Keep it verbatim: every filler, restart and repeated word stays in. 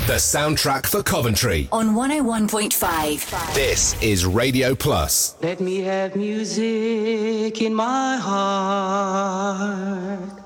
The soundtrack for Coventry. On one oh one point five. This is Radio Plus. Let me have music in my heart.